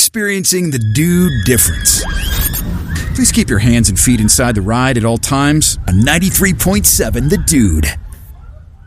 experiencing the Dude difference. Please keep your hands and feet inside the ride at all times on 93.7 The Dude.